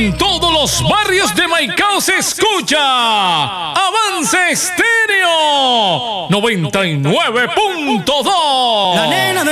En todos los barrios de Maicao se escucha Avance Estéreo 99.2.